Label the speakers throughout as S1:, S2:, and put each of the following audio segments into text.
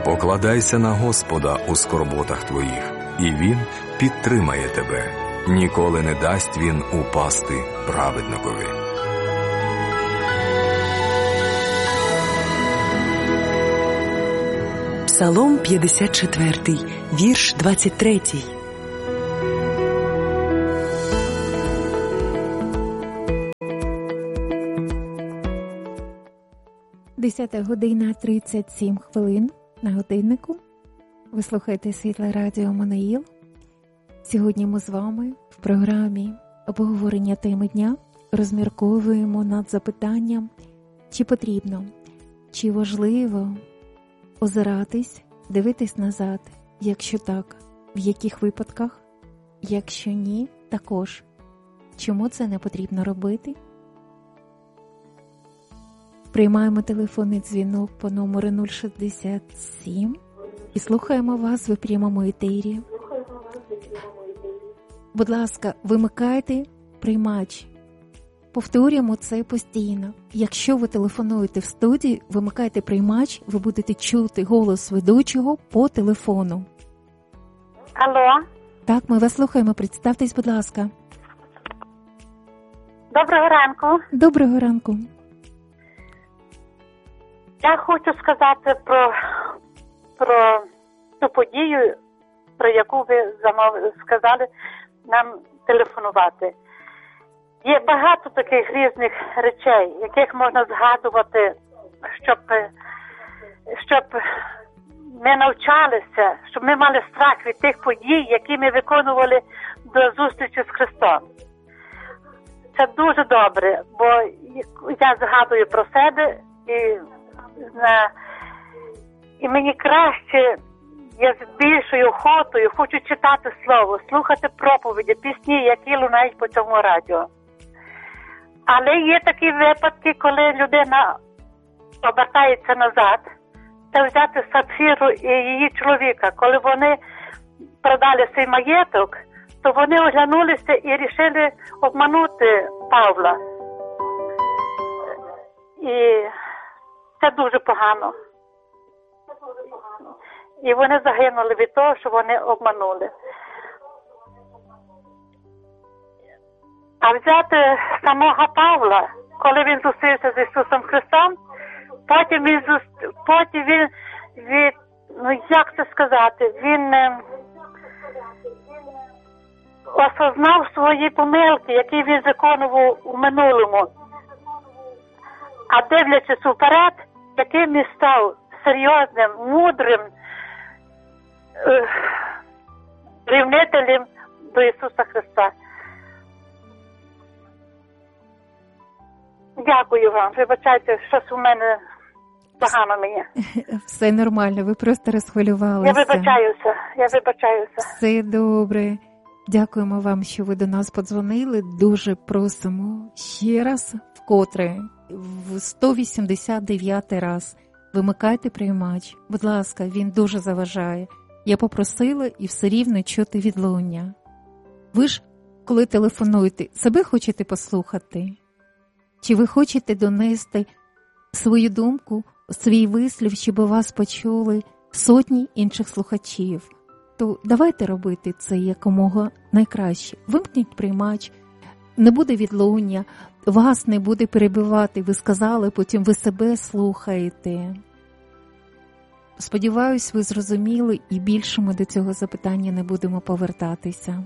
S1: Покладайся на Господа у скорботах твоїх, і Він підтримає тебе. Ніколи не дасть Він упасти праведникові.
S2: Псалом 54, вірш 23.
S3: Десята година 37 хвилин на годиннику. Ви слухаєте Світле Радіо Манаїл. Сьогодні ми з вами в програмі обговорення теми дня розмірковуємо над запитанням, чи потрібно, чи важливо озиратись, дивитись назад, якщо так, в яких випадках, якщо ні, також. Чому це не потрібно робити? Приймаємо телефонний дзвінок по номеру 067 і слухаємо вас в прямому етері. Будь ласка, вимикайте приймач. Повторюємо це постійно. Якщо ви телефонуєте в студії, вимикайте приймач, ви будете чути голос ведучого по телефону.
S4: Алло.
S3: Так, ми вас слухаємо. Представтесь, будь ласка.
S4: Доброго ранку.
S3: Доброго ранку.
S4: Я хочу сказати про ту подію, про яку ви сказали нам телефонувати. Є багато таких різних речей, яких можна згадувати, щоб ми навчалися, щоб ми мали страх від тих подій, які ми виконували до зустрічі з Христом. Це дуже добре, бо я згадую про себе і мені краще, я з більшою охотою хочу читати слово, слухати проповіді, пісні, які лунають по цьому радіо. Але є такі випадки, коли людина обертається назад, та взяти Сапфіру і її чоловіка. Коли вони продали свій маєток, то вони оглянулися і вирішили обманути Павла. І це дуже погано. І вони загинули від того, що вони обманули. А взяти самого Павла, коли він зустрівся з Ісусом Христом, потім він як це сказати, він осознав свої помилки, які він виконував у минулому. А дивлячись вперед, яким він став серйозним, мудрим рівнителем до Ісуса Христа. Дякую вам. Вибачайте, щось у мене погано мені.
S3: Все нормально, ви просто розхвилювалися.
S4: Я вибачаюся.
S3: Все добре. Дякуємо вам, що ви до нас подзвонили. Дуже просимо ще раз, вкотре, в 189 раз. Вимикайте приймач. Будь ласка, він дуже заважає. Я попросила і все рівно чути відлуння. Ви ж, коли телефонуєте, себе хочете послухати? Чи ви хочете донести свою думку, свій вислів, щоб вас почули сотні інших слухачів? То давайте робити це якомога найкраще. Вимкніть приймач, не буде відлуння, вас не буде перебивати, ви сказали, потім ви себе слухаєте. Сподіваюсь, ви зрозуміли і більше ми до цього запитання не будемо повертатися.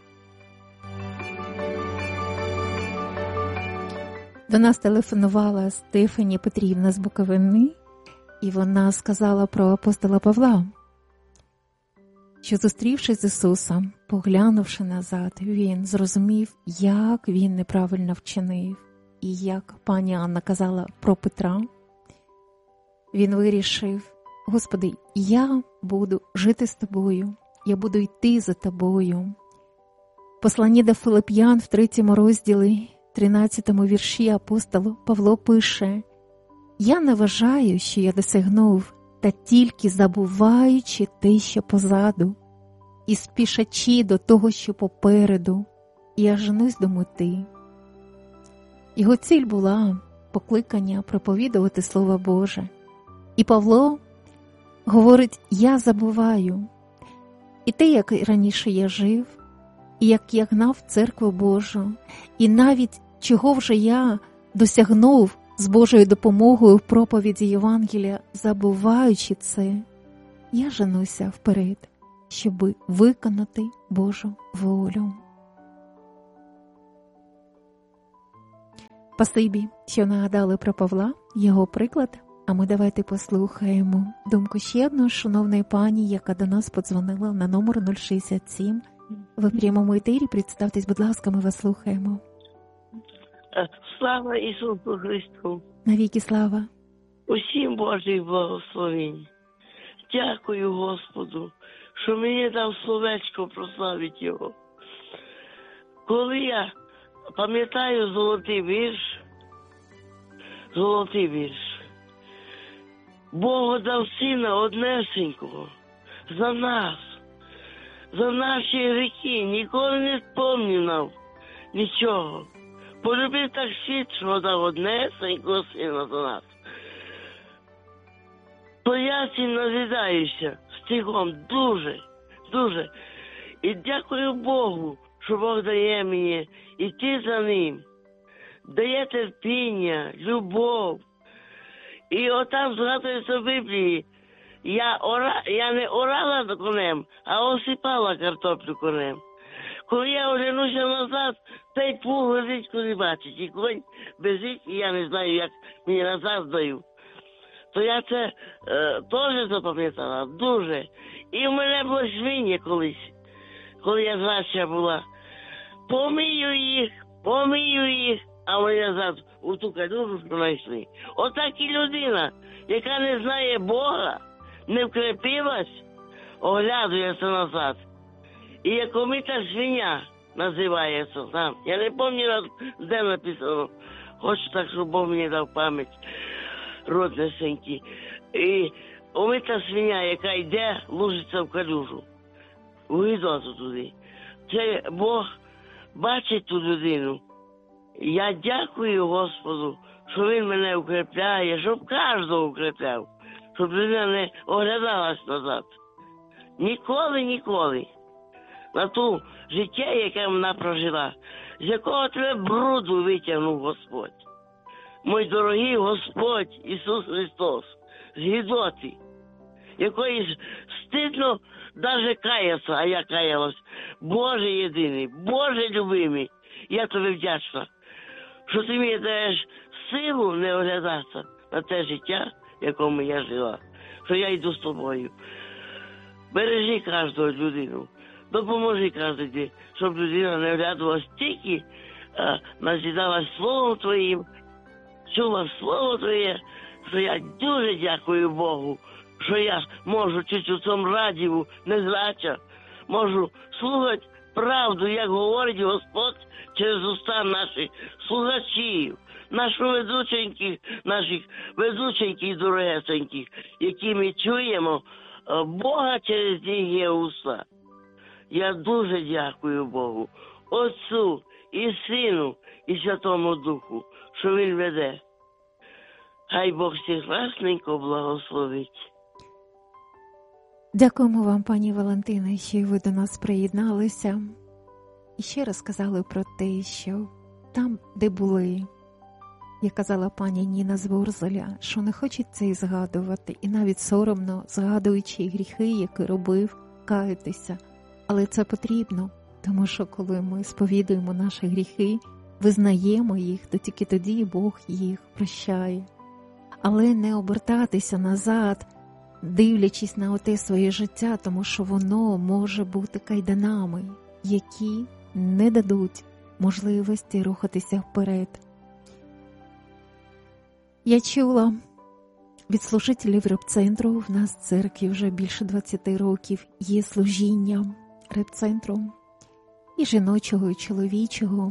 S3: До нас телефонувала Стефані Петрівна з Буковини, і вона сказала про апостола Павла, що, зустрівшись з Ісусом, поглянувши назад, він зрозумів, як він неправильно вчинив. І як пані Анна казала про Петра, він вирішив: Господи, я буду жити з Тобою, я буду йти за Тобою. Посланні до Филип'ян в 3 розділі, 13 вірші апостол Павло пише: «Я не вважаю, що я досягнув, та тільки забуваючи те, що позаду, і спішачи до того, що попереду, я женусь до мети». Його ціль була покликання проповідувати Слово Боже. І Павло говорить, я забуваю і те, як раніше я жив, і як я гнав церкву Божу, і навіть чого вже я досягнув з Божою допомогою в проповіді Євангелія, забуваючи це, я женуся вперед, щоб виконати Божу волю. Спасибі, що нагадали про Павла, його приклад, а ми давайте послухаємо думку ще одної шановної пані, яка до нас подзвонила на номер 067. Ви в прямому етері, представтесь, будь ласка, ми вас слухаємо.
S5: Слава Ісусу Христу!
S3: Навіки слава!
S5: Усім Божий благословень! Дякую Господу, що мені дав словечко прославити Його. Коли я пам'ятаю золотий вірш, Бог дав Сина однесенького за нас, за наші гріхи, ніколи не спомнив нам нічого. Полюбив так світ, що дав однесенького Сина за нас. То я цим назидаюся стихом дуже. І дякую Богу, що Бог дає мені йти за Ним. Дає терпіння, любов. І отам згадується в Біблії, я не орала конем, а осипала картоплю конем. Коли я оглянуся назад, той плуг лежить, коли бачить, і конь бежить, і я не знаю, як мені назад дають. То я це теж запам'ятала, дуже. І в мене було свиня колись, коли я зраща була. Помию їх, а вони назад у ту калюжу знайшли. Отак і людина, яка не знає Бога, не вкрепилась, оглядується назад. І як омита свиня називається там. Я не пам'ятаю, де написано. Хочу так, щоб Бог мені дав пам'ять. Роднесенькі. І омита свиня, яка йде, лужиться в калюжу. У гідоту туди. Це Бог бачить ту людину. Я дякую Господу, що Він мене укріпляє, щоб кожного укріпляв. Щоб людина не оглядалась назад. Ніколи. На ту життя, яке вона прожила, з якого тебе бруду витягнув Господь. Мой дорогий Господь Ісус Христос, з гідоти, якої стидно навіть каятися, а я каялась. Боже єдиний, Боже любимий, я тобі вдячна, що ти мені даєш силу не оглядатися на те життя, в якому я жила, що я йду з тобою. Бережи кожну людину, допоможи кожній, щоб людина не оглядувалась тільки, назідалась Словом Твоїм, чула Слово Твоє, що я дуже дякую Богу, що я можу чути у цьому радіо, незряча, можу слухати правду, як говорить Господь через уста наших слухачів, наших ведученьких дорогесеньких, які ми чуємо Бога через їхні уста. Я дуже дякую Богу, Отцу і Сину і Святому Духу, що Він веде. Хай Бог всіх красненько благословить.
S3: Дякуємо вам, пані Валентина, що ви до нас приєдналися. І ще раз сказали про те, що там, де були, як казала пані Ніна з Ворзеля, що не хочеться і згадувати, і навіть соромно, згадуючи гріхи, які робив, каятися. Але це потрібно, тому що коли ми сповідуємо наші гріхи, визнаємо їх, то тільки тоді Бог їх прощає. Але не обертатися назад, дивлячись на оте своє життя, тому що воно може бути кайданами, які не дадуть можливості рухатися вперед. Я чула від служителів реп-центру, в нас в церкві вже більше 20 років є служіння реп-центру і жіночого, і чоловічого.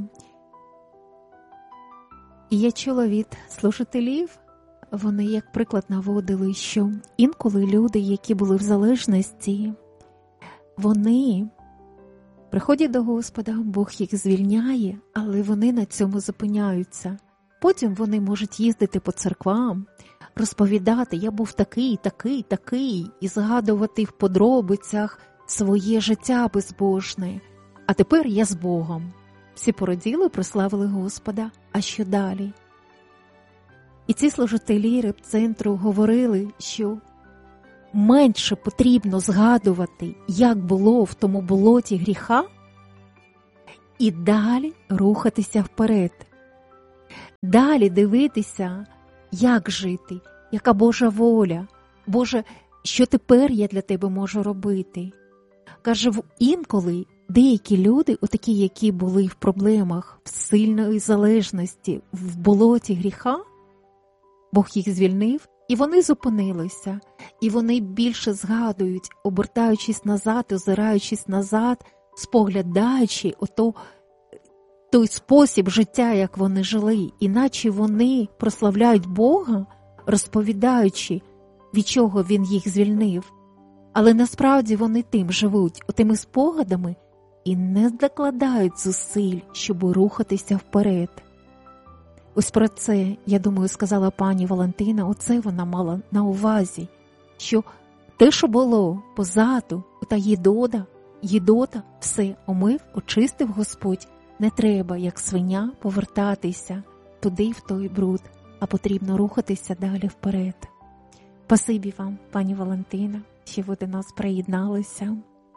S3: І я чула від служителів, вони як приклад наводили, що інколи люди, які були в залежності, вони приходять до Господа, Бог їх звільняє, але вони на цьому зупиняються. Потім вони можуть їздити по церквам, розповідати, я був такий, і згадувати в подробицях своє життя безбожне. А тепер я з Богом. Всі пораділи, прославили Господа. А що далі? І ці служителі реп-центру говорили, що менше потрібно згадувати, як було в тому болоті гріха, і далі рухатися вперед. Далі дивитися, як жити, яка Божа воля. Боже, що тепер я для тебе можу робити? Каже, інколи деякі люди, отакі, які були в проблемах, в сильної залежності, в болоті гріха, Бог їх звільнив, і вони зупинилися, і вони більше згадують, обертаючись назад, озираючись назад, споглядаючи той спосіб життя, як вони жили, іначе вони прославляють Бога, розповідаючи, від чого Він їх звільнив. Але насправді вони тим живуть, отими спогадами, і не докладають зусиль, щоб рухатися вперед. Ось про це, я думаю, сказала пані Валентина, оце вона мала на увазі, що те, що було позаду, ота їдота, все омив, очистив Господь, не треба, як свиня, повертатися туди, в той бруд, а потрібно рухатися далі вперед. Спасибі вам, пані Валентина, що ви до нас приєдналися.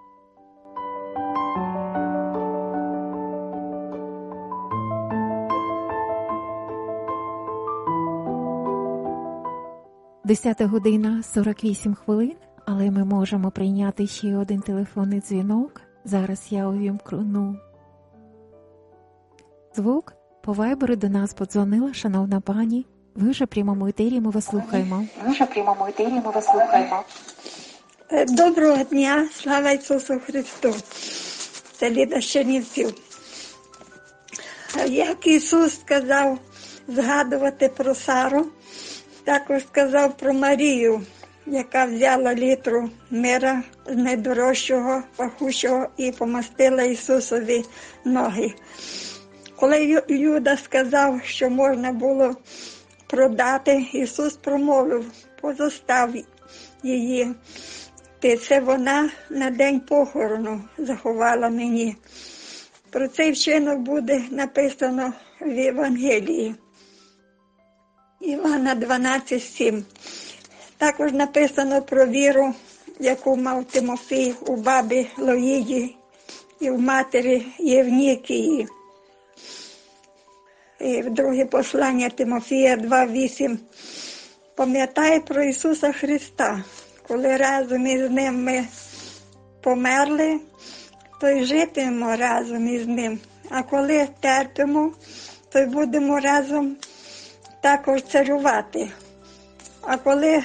S3: Десята година 48 хвилин, але ми можемо прийняти ще один телефонний дзвінок. Зараз я увімкну звук. По вайберу до нас подзвонила шановна пані. Ви вже в прямому етері, ми вас слухаємо.
S6: Доброго дня, слава Ісусу Христу. Це Ліда з Чернівців. Як Ісус сказав згадувати про Сару, також сказав про Марію, яка взяла літру мира з найдорожчого, пахучого і помастила Ісусові ноги. Коли Юда сказав, що можна було продати, Ісус промовив, позостав її. Це вона на день похорону заховала мені. Про цей вчинок буде написано в Євангелії. Івана 12:7. Також написано про віру, яку мав Тимофій у бабі Лоїді і в матері Євнікії. І в друге послання Тимофія 2:8. Пам'ятай про Ісуса Христа. Коли разом із Ним ми померли, то й житимемо разом із Ним. А коли терпимо, то й будемо разом також царювати. А коли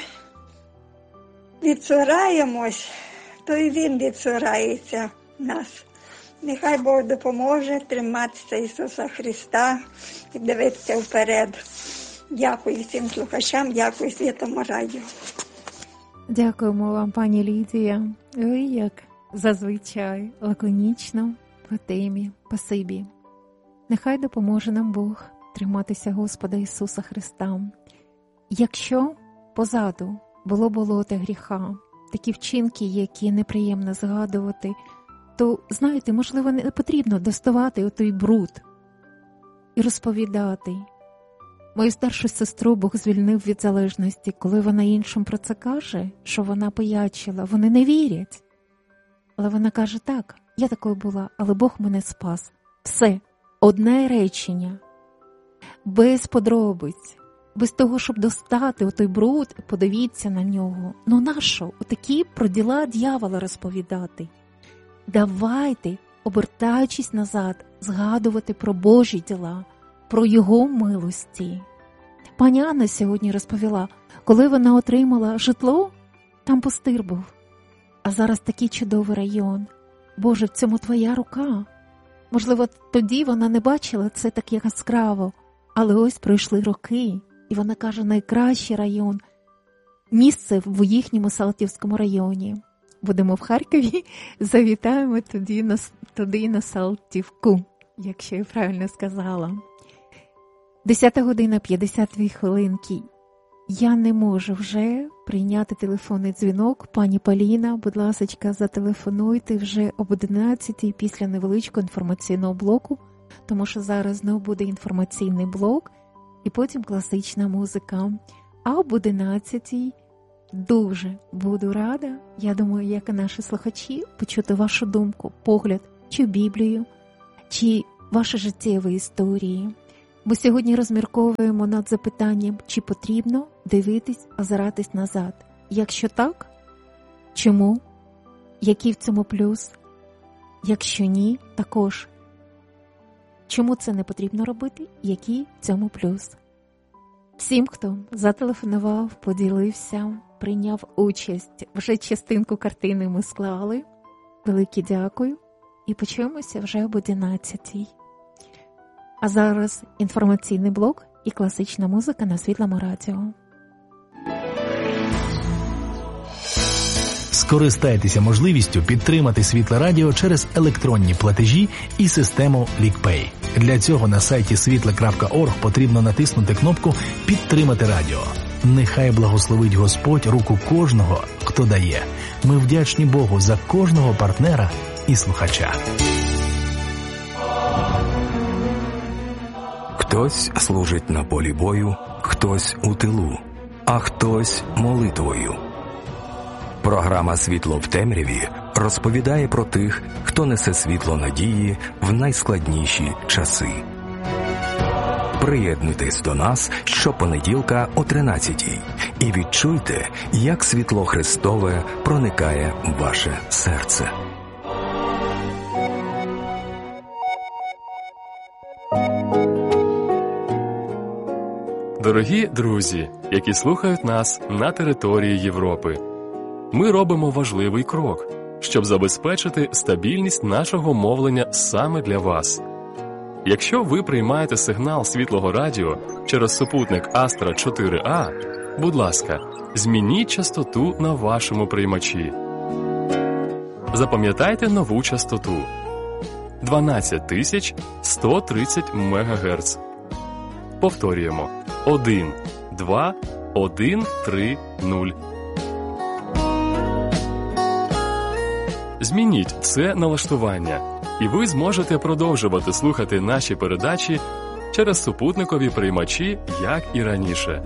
S6: відцураємось, то й Він відцурається нас. Нехай Бог допоможе триматися Ісуса Христа і дивитися вперед. Дякую всім слухачам, дякую Святому Радіо.
S3: Дякуємо вам, пані Лідія. Ви, як зазвичай, лаконічно по темі. Спасибі. Нехай допоможе нам Бог триматися Господа Ісуса Христа. Якщо позаду було болото гріха, такі вчинки, які неприємно згадувати, то, знаєте, можливо, не потрібно доставати отой бруд і розповідати. Мою старшу сестру Бог звільнив від залежності. Коли вона іншим про це каже, що вона пиячила, вони не вірять. Але вона каже, так, я такою була, але Бог мене спас. Все, одне речення, без подробиць, без того, щоб достати отой бруд, подивіться на нього. Ну нащо отакі про діла дьявола розповідати? Давайте, обертаючись назад, згадувати про Божі діла, про Його милості. Пані Анна сьогодні розповіла, коли вона отримала житло, там пустир був. А зараз такий чудовий район. Боже, в цьому Твоя рука. Можливо, тоді вона не бачила це так яскраво, але ось пройшли роки, і вона каже, найкращий район, місце в їхньому Салтівському районі. Будемо в Харкові, завітаємо туди на Салтівку, якщо я правильно сказала. 10 година 52 хвилинки. я не можу вже прийняти телефонний дзвінок. Пані Поліна, будь ласочка, зателефонуйте вже об 11-й після невеличкого інформаційного блоку, тому що зараз знову буде інформаційний блок і потім класична музика. А об 11-й дуже буду рада, я думаю, як і наші слухачі, почути вашу думку, погляд, чи в Біблію, чи ваші життєві історії. Бо сьогодні розмірковуємо над запитанням, чи потрібно дивитись, озиратись назад. Якщо так, чому? Який в цьому плюс? Якщо ні, також. Чому це не потрібно робити? Який в цьому плюс? Всім, хто зателефонував, поділився, прийняв участь, вже частинку картини ми склали. Велике дякую. І почуємося вже об 11-й. А зараз інформаційний блок і класична музика на Світлому радіо.
S7: Скористайтеся можливістю підтримати Світле радіо через електронні платежі і систему LinkPay. Для цього на сайті світле.орг потрібно натиснути кнопку «Підтримати радіо». Нехай благословить Господь руку кожного, хто дає. Ми вдячні Богу за кожного партнера і слухача.
S1: Хтось служить на полі бою, хтось у тилу, а хтось молитвою. Програма «Світло в темряві» розповідає про тих, хто несе світло надії в найскладніші часи. Приєднуйтесь до нас щопонеділка о 13-й і відчуйте, як світло Христове проникає в ваше серце.
S8: Дорогі друзі, які слухають нас на території Європи, ми робимо важливий крок, щоб забезпечити стабільність нашого мовлення саме для вас. Якщо ви приймаєте сигнал Світлого радіо через супутник Astra 4A, будь ласка, змініть частоту на вашому приймачі. Запам'ятайте нову частоту – 12130 МГц. Повторюємо – 1, 2, 1, 3, 0. Змініть це налаштування, і ви зможете продовжувати слухати наші передачі через супутникові приймачі, як і раніше.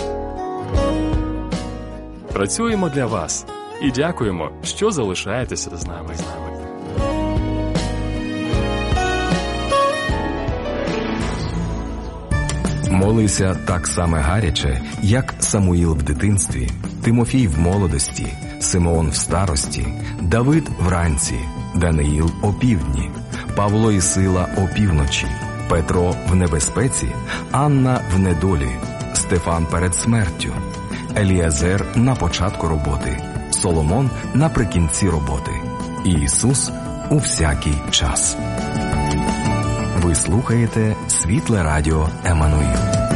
S8: Працюємо для вас і дякуємо, що залишаєтеся з нами.
S1: Молися так само гаряче, як Самуїл в дитинстві, Тимофій в молодості, Симеон в старості, Давид вранці, Даниїл опівдні, Павло і Сила опівночі, Петро в небезпеці, Анна в недолі, Стефан перед смертю, Еліазер на початку роботи, Соломон наприкінці роботи, і Ісус у всякий час. Ви слухаєте Світле радіо Еммануїл.